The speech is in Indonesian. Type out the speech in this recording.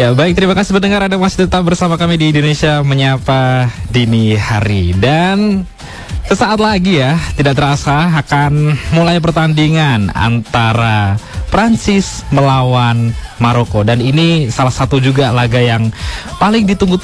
Ya baik, terima kasih pendengar, Anda masih tetap bersama kami di Indonesia Menyapa Dini Hari. Dan sesaat lagi ya, tidak terasa akan mulai pertandingan antara Prancis melawan Maroko. Dan ini salah satu juga laga yang paling ditunggu